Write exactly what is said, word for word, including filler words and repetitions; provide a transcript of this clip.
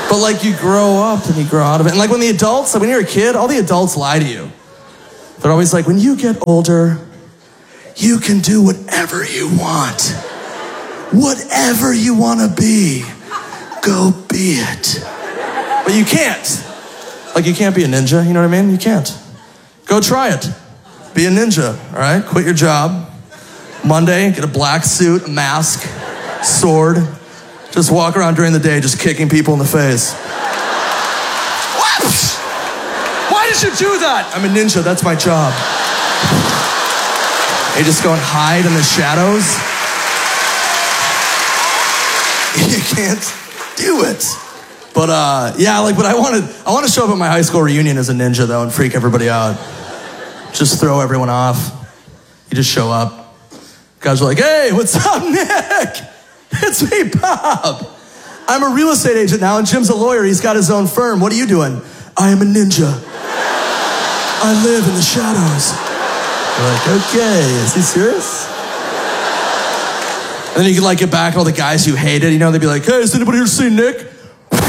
But like you grow up and you grow out of it. And like when the adults, like when you're a kid, all the adults lie to you. They're always like, when you get older, you can do whatever you want. Whatever you want to be, go be it. But you can't. Like you can't be a ninja, you know what I mean? You can't. Go try it. Be a ninja, all right? Quit your job. Monday, get a black suit, a mask, sword. Just walk around during the day just kicking people in the face. What? Why did you do that? I'm a ninja, that's my job. You just go and hide in the shadows. You can't do it. But uh, yeah, like, but I wanted, I want to show up at my high school reunion as a ninja though and freak everybody out. Just throw everyone off. You just show up. Guys are like, hey, what's up, Nick? It's me, Bob. I'm a real estate agent now and Jim's a lawyer. He's got his own firm. What are you doing? I am a ninja. I live in the shadows. You're like, okay, is he serious? And then you could like get back all the guys you hated, you know, they'd be like, hey, has anybody here seen Nick?